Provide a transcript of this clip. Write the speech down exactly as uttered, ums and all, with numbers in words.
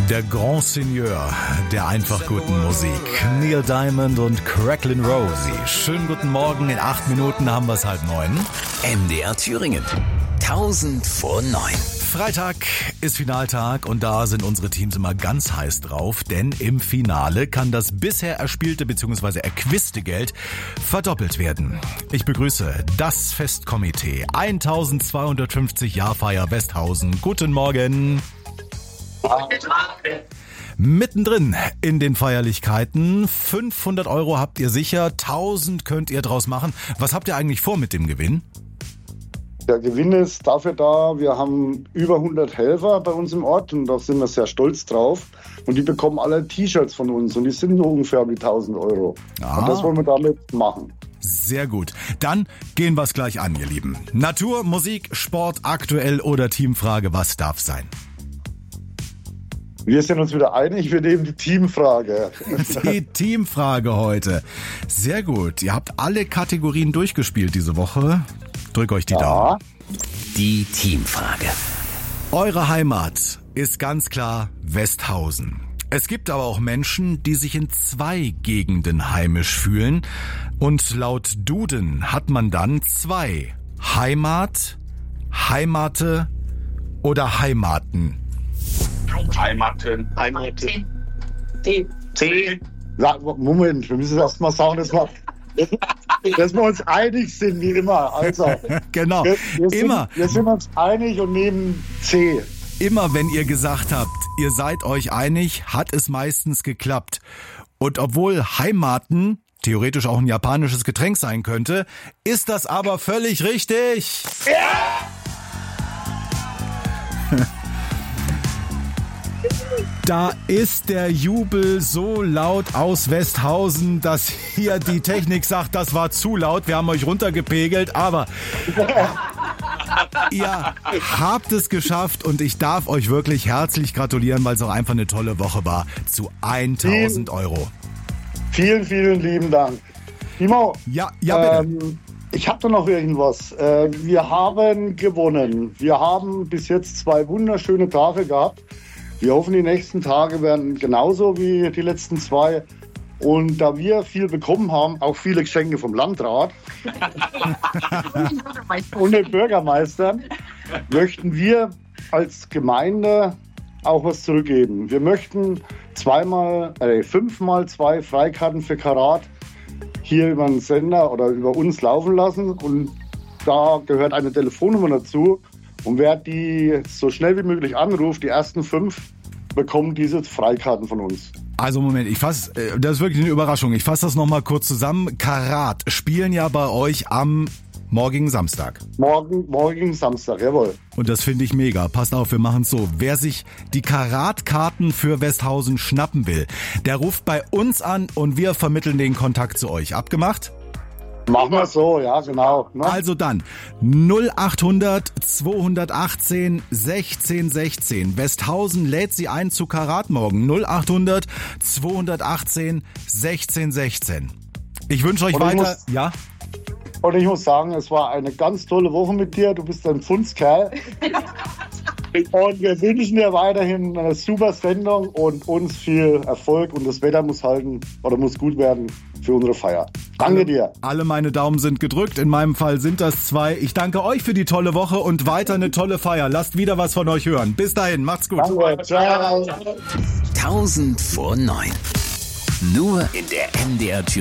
Der Grand Seigneur der einfach guten Musik. Neil Diamond und Cracklin' Rosie. Schönen guten Morgen, in acht Minuten haben wir es halb neun. M D R Thüringen. tausend vor neun. Freitag ist Finaltag und da sind unsere Teams immer ganz heiß drauf, denn im Finale kann das bisher erspielte bzw. erquiste Geld verdoppelt werden. Ich begrüße das Festkomitee eintausendzweihundertfünfzig Jahrfeier Westhausen. Guten Morgen. Mittendrin in den Feierlichkeiten. fünfhundert Euro habt ihr sicher, tausend könnt ihr draus machen. Was habt ihr eigentlich vor mit dem Gewinn? Der Gewinn ist dafür da, wir haben über hundert Helfer bei uns im Ort und da sind wir sehr stolz drauf. Und die bekommen alle T-Shirts von uns und die sind nur ungefähr um die tausend Euro. Ah. Und das wollen wir damit machen. Sehr gut. Dann gehen wir es gleich an, ihr Lieben. Natur, Musik, Sport, aktuell oder Teamfrage, was darf sein? Wir sind uns wieder einig, wir nehmen die Teamfrage. Die Teamfrage heute. Sehr gut. Ihr habt alle Kategorien durchgespielt diese Woche. Drück euch die Ja. Daumen. Die Teamfrage. Eure Heimat ist ganz klar Westhausen. Es gibt aber auch Menschen, die sich in zwei Gegenden heimisch fühlen. Und laut Duden hat man dann zwei. Heimat, Heimate oder Heimaten. Heimaten. Heimaten. T. T. Ja, Moment, wir müssen erst mal sagen, dass wir, dass wir uns einig sind, wie immer. Also, Genau, wir, wir sind, immer. Wir sind uns einig und nehmen C. Immer wenn ihr gesagt habt, ihr seid euch einig, hat es meistens geklappt. Und obwohl Heimaten theoretisch auch ein japanisches Getränk sein könnte, ist das aber völlig richtig. Ja! Da ist der Jubel so laut aus Westhausen, dass hier die Technik sagt, das war zu laut. Wir haben euch runtergepegelt, aber ihr habt es geschafft und ich darf euch wirklich herzlich gratulieren, weil es auch einfach eine tolle Woche war, zu tausend Euro. Vielen, vielen lieben Dank. Timo, Ja, ja bitte. ähm, ich habe da noch irgendwas. Äh, wir haben gewonnen. Wir haben bis jetzt zwei wunderschöne Tage gehabt. Wir hoffen, die nächsten Tage werden genauso wie die letzten zwei. Und da wir viel bekommen haben, auch viele Geschenke vom Landrat und den Bürgermeistern, möchten wir als Gemeinde auch was zurückgeben. Wir möchten zweimal, äh, fünfmal zwei Freikarten für Karat hier über den Sender oder über uns laufen lassen. Und da gehört eine Telefonnummer dazu. Und wer die so schnell wie möglich anruft, die ersten fünf, bekommen diese Freikarten von uns. Also Moment, ich fass, äh, das ist wirklich eine Überraschung. Ich fasse das nochmal kurz zusammen. Karat spielen ja bei euch am morgigen Samstag. Morgen, morgen Samstag, jawohl. Und das finde ich mega. Passt auf, wir machen es so. Wer sich die Karatkarten für Westhausen schnappen will, der ruft bei uns an und wir vermitteln den Kontakt zu euch. Abgemacht? Machen wir so, ja, genau. Ne? Also dann null achthundert zweihundertachtzehn sechzehn sechzehn. Westhausen lädt sie ein zu Karat morgen. null achthundert zweihundertachtzehn sechzehn sechzehn. Ich wünsche euch Und ich weiter... muss- Ja? Und ich muss sagen, es war eine ganz tolle Woche mit dir. Du bist ein Pfundskerl. Und wir wünschen dir weiterhin eine super Sendung und uns viel Erfolg. Und das Wetter muss halten oder muss gut werden für unsere Feier. Danke dir. Alle meine Daumen sind gedrückt. In meinem Fall sind das zwei. Ich danke euch für die tolle Woche und weiter eine tolle Feier. Lasst wieder was von euch hören. Bis dahin, macht's gut. Danke. Ciao. tausend vor neun. Nur in der M D R Thüringen.